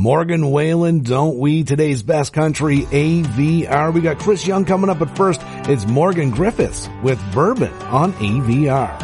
Morgan Wallen, Don't We? Today's Best Country AVR. We got Chris Young coming up, but first, it's Morgan Griffiths with Bourbon on AVR.